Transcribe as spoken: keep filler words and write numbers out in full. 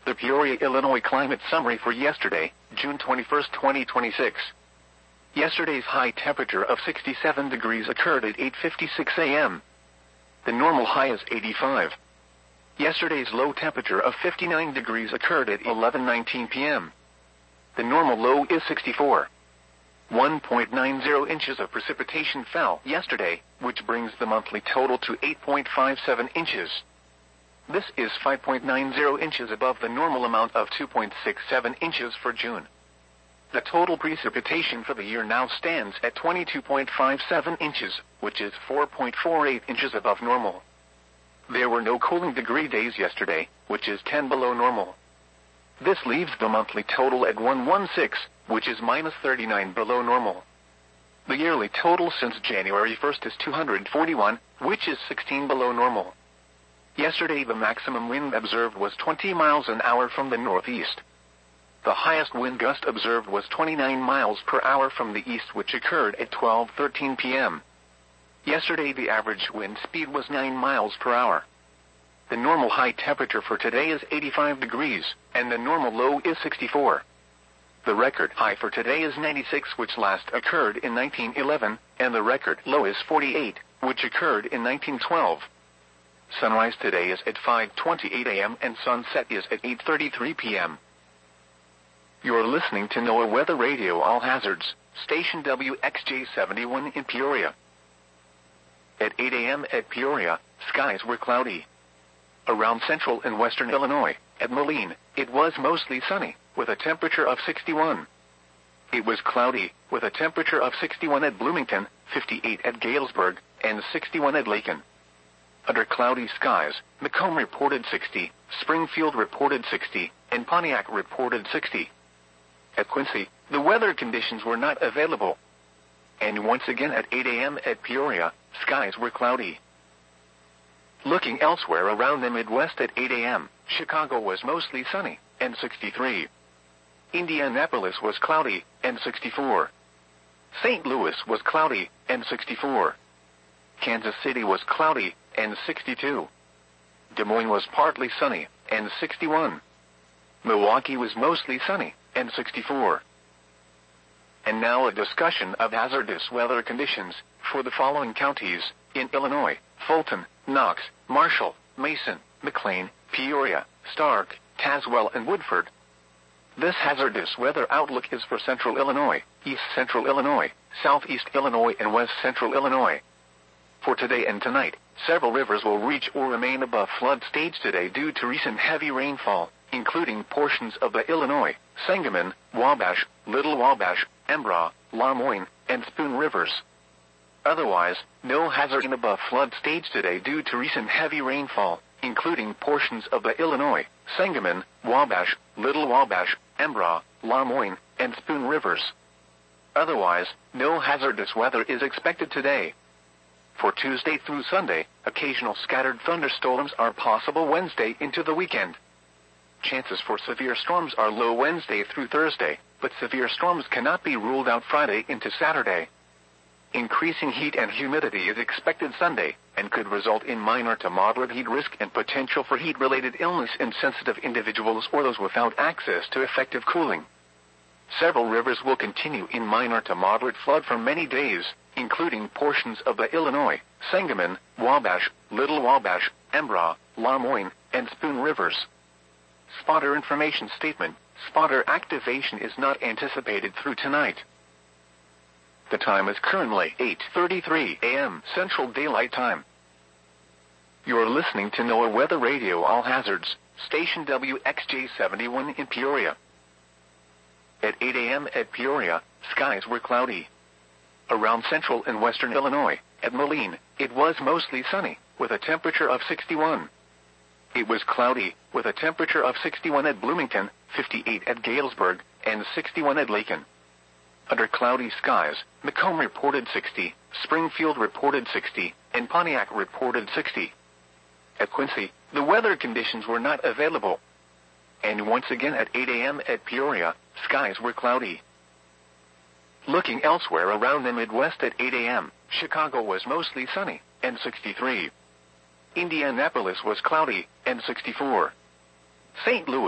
The Peoria, Illinois climate summary for yesterday, June twenty-first, twenty twenty-six. Yesterday's high temperature of sixty-seven degrees occurred at eight fifty-six a m The normal high is eighty-five. Yesterday's low temperature of fifty-nine degrees occurred at eleven nineteen p m The normal low is sixty-four. one point nine zero inches of precipitation fell yesterday, which brings the monthly total to eight point five seven inches. This is five point nine zero inches above the normal amount of two point six seven inches for June. The total precipitation for the year now stands at twenty-two point five seven inches, which is four point four eight inches above normal. There were no cooling degree days yesterday, which is ten below normal. This leaves the monthly total at one hundred sixteen, which is minus thirty-nine below normal. The yearly total since January first is two hundred forty-one, which is sixteen below normal. Yesterday the maximum wind observed was twenty miles an hour from the northeast. The highest wind gust observed was twenty-nine miles per hour from the east, which occurred at twelve thirteen p m Yesterday the average wind speed was nine miles per hour. The normal high temperature for today is eighty-five degrees, and the normal low is sixty-four. The record high for today is ninety-six, which last occurred in nineteen eleven, and the record low is forty-eight, which occurred in nineteen twelve. Sunrise today is at five twenty-eight a m and sunset is at eight thirty-three p m You're listening to NOAA Weather Radio All Hazards, station W X J seventy-one in Peoria. At eight a m at Peoria, skies were cloudy. Around central and western Illinois, at Moline, it was mostly sunny, with a temperature of sixty-one. It was cloudy, with a temperature of sixty-one at Bloomington, fifty-eight at Galesburg, and sixty-one at Lakin. Under cloudy skies, Macomb reported sixty, Springfield reported sixty, and Pontiac reported sixty. At Quincy, the weather conditions were not available. And once again at eight a m at Peoria, skies were cloudy. Looking elsewhere around the Midwest at eight a m, Chicago was mostly sunny, and sixty-three. Indianapolis was cloudy, and sixty-four. Saint Louis was cloudy, and sixty-four. Kansas City was cloudy, and sixty-two. Des Moines was partly sunny, and sixty-one. Milwaukee was mostly sunny, and sixty-four. And now a discussion of hazardous weather conditions for the following counties in Illinois: Fulton, Knox, Marshall, Mason, McLean, Peoria, Stark, Tazewell, and Woodford. This hazardous weather outlook is for central Illinois, east central Illinois, southeast Illinois, and west central Illinois. For today and tonight, several rivers will reach or remain above flood stage today due to recent heavy rainfall, including portions of the Illinois, Sangamon, Wabash, Little Wabash, Embrah, Lamoine, and Spoon rivers. Otherwise, no hazard in above flood stage today due to recent heavy rainfall, including portions of the Illinois, Sangamon, Wabash, Little Wabash, Embrah, Lamoine, and Spoon rivers. Otherwise, no hazardous weather is expected today. For Tuesday through Sunday, occasional scattered thunderstorms are possible Wednesday into the weekend. Chances for severe storms are low Wednesday through Thursday, but severe storms cannot be ruled out Friday into Saturday. Increasing heat and humidity is expected Sunday, and could result in minor to moderate heat risk and potential for heat-related illness in sensitive individuals or those without access to effective cooling. Several rivers will continue in minor to moderate flood for many days, including portions of the Illinois, Sangamon, Wabash, Little Wabash, Embrah, Lamoine, and Spoon rivers. Spotter information statement: spotter activation is not anticipated through tonight. The time is currently eight thirty-three a m Central Daylight Time. You're listening to NOAA Weather Radio All Hazards, station W X J seventy-one in Peoria. At eight a m at Peoria, skies were cloudy. Around central and western Illinois, at Moline, it was mostly sunny, with a temperature of sixty-one. It was cloudy, with a temperature of sixty-one at Bloomington, fifty-eight at Galesburg, and sixty-one at Lakin. Under cloudy skies, Macomb reported sixty, Springfield reported sixty, and Pontiac reported sixty. At Quincy, the weather conditions were not available. And once again at eight a m at Peoria, skies were cloudy. Looking elsewhere around the Midwest at eight a m, Chicago was mostly sunny, and sixty-three. Indianapolis was cloudy, and sixty-four. Saint Louis